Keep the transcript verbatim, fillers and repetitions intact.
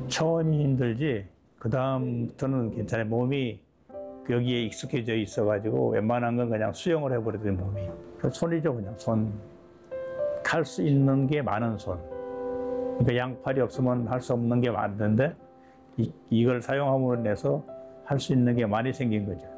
처음이 힘들지 그 다음부터는 괜찮아요. 몸이 여기에 익숙해져 있어가지고 웬만한 건 그냥 수영을 해버리더니 몸이. 그 손이죠, 그냥 손. 할 수 있는 게 많은 손. 그러니까 양팔이 없으면 할 수 없는 게 많은데 이, 이걸 사용함으로 인해서 할 수 있는 게 많이 생긴 거죠.